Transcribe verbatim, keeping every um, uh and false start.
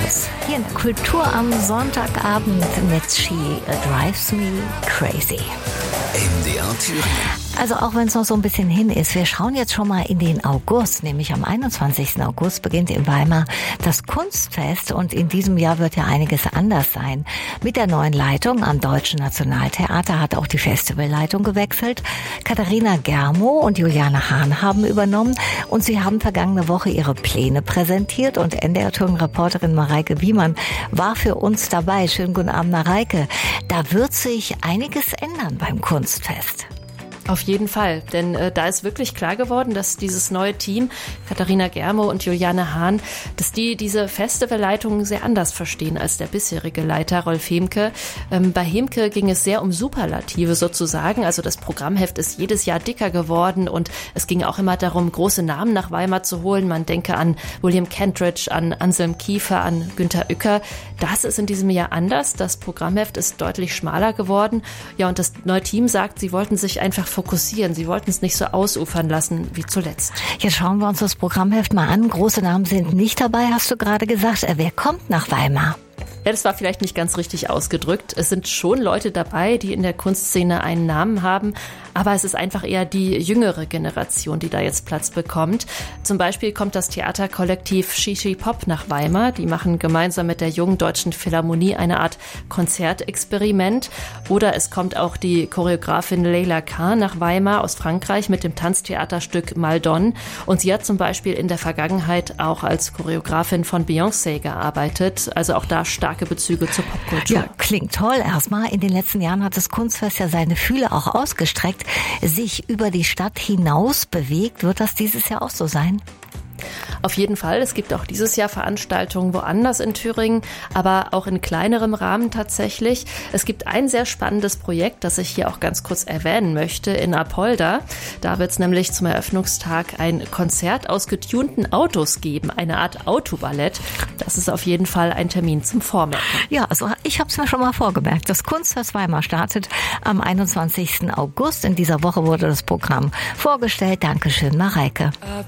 News. Hier in der Kultur am Sonntagabend mit She Drives Me Crazy. M D R Thüringen. Also auch wenn es noch so ein bisschen hin ist, wir schauen jetzt schon mal in den August, nämlich am einundzwanzigsten August beginnt in Weimar das Kunstfest und in diesem Jahr wird ja einiges anders sein. Mit der neuen Leitung am Deutschen Nationaltheater hat auch die Festivalleitung gewechselt. Katharina Germo und Juliane Hahn haben übernommen und sie haben vergangene Woche ihre Pläne präsentiert und N D R Thüringen-Reporterin Mareike Wiemann war für uns dabei. Schönen guten Abend, Mareike. Da wird sich einiges ändern beim Kunstfest. Auf jeden Fall, denn äh, da ist wirklich klar geworden, dass dieses neue Team, Katharina Germo und Juliane Hahn, dass die diese Festivalleitung sehr anders verstehen als der bisherige Leiter Rolf Hemke. Ähm, bei Hemke ging es sehr um Superlative sozusagen, also das Programmheft ist jedes Jahr dicker geworden und es ging auch immer darum, große Namen nach Weimar zu holen. Man denke an William Kentridge, an Anselm Kiefer, an Günter Uecker. Das ist in diesem Jahr anders. Das Programmheft ist deutlich schmaler geworden. Ja, und das neue Team sagt, sie wollten sich einfach fokussieren. Sie wollten es nicht so ausufern lassen wie zuletzt. Jetzt schauen wir uns das Programmheft mal an. Große Namen sind nicht dabei, hast du gerade gesagt. Wer kommt nach Weimar? Ja, das war vielleicht nicht ganz richtig ausgedrückt. Es sind schon Leute dabei, die in der Kunstszene einen Namen haben, aber es ist einfach eher die jüngere Generation, die da jetzt Platz bekommt. Zum Beispiel kommt das Theaterkollektiv Shishi Pop nach Weimar. Die machen gemeinsam mit der Jungen Deutschen Philharmonie eine Art Konzertexperiment. Oder es kommt auch die Choreografin Leila Kahn nach Weimar aus Frankreich mit dem Tanztheaterstück Maldon. Und sie hat zum Beispiel in der Vergangenheit auch als Choreografin von Beyoncé gearbeitet. Also auch da starke Bezüge zur Popkultur. Ja, klingt toll. Erstmal, in den letzten Jahren hat das Kunstfest ja seine Fühler auch ausgestreckt, sich über die Stadt hinaus bewegt. Wird das dieses Jahr auch so sein? Auf jeden Fall. Es gibt auch dieses Jahr Veranstaltungen woanders in Thüringen, aber auch in kleinerem Rahmen tatsächlich. Es gibt ein sehr spannendes Projekt, das ich hier auch ganz kurz erwähnen möchte, in Apolda. Da wird es nämlich zum Eröffnungstag ein Konzert aus getunten Autos geben, eine Art Autoballett. Das ist auf jeden Fall ein Termin zum Vormerken. Ja, also ich habe es mir schon mal vorgemerkt. Das Kunstfest Weimar startet am einundzwanzigsten August. In dieser Woche wurde das Programm vorgestellt. Dankeschön, Mareike.